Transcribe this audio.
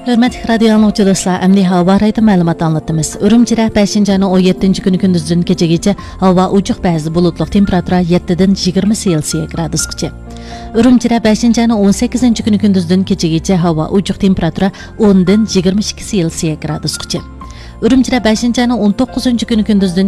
Hürmetli radyo anlıqçı dostlar, əmli hava rayda məlumat anlatımız. Ürümçidə 5-ci ayının 17-ci günü gündüzdən gecəgəcə hava ucuq bəzi bulutluq temperatura 7-dən 20 Selsiya gradusqacha. Ürümçidə 5-ci ayının 18-ci günü gündüzdən gecəgəcə hava ucuq temperatura 10-dən 22 Selsiya gradusqacha. Ürümçidə 5-ci ayının 19-cu günü gündüzdən